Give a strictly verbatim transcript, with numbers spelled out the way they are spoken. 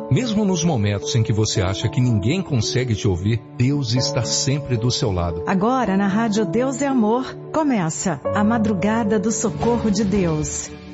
Mesmo nos momentos em que você acha que ninguém consegue te ouvir, Deus está sempre do seu lado. Agora na Rádio Deus é Amor, começa a Madrugada do Socorro de Deus.